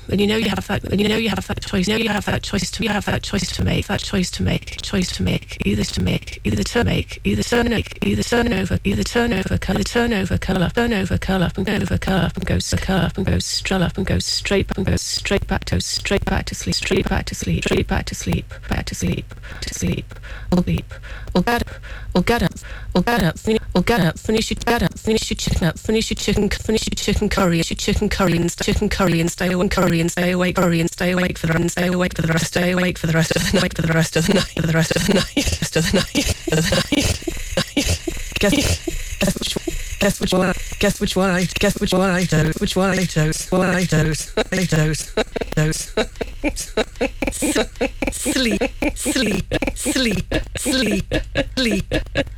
when you know you have that choice, you have that choice to make, either to curl up and go straight up and go straight back to sleep, or get up, finish your chicken curry, and stay awake for the rest of the night. Guess which one I chose. Sleep.